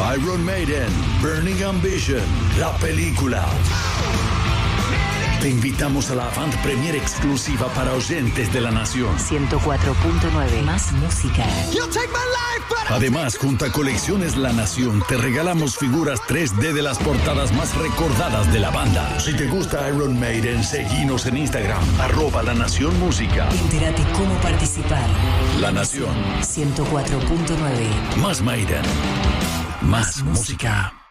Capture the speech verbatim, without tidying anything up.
Iron Maiden, Burning Ambition, la película. Te invitamos a la avant premiere exclusiva para oyentes de La Nación. ciento cuatro punto nueve, más música. Además, junto a Colecciones La Nación, te regalamos figuras tres D de las portadas más recordadas de la banda. Si te gusta Iron Maiden, seguinos en Instagram, arroba La Nación Música. Entérate cómo participar. La Nación. ciento cuatro punto nueve. Más Maiden. Más, más música. música.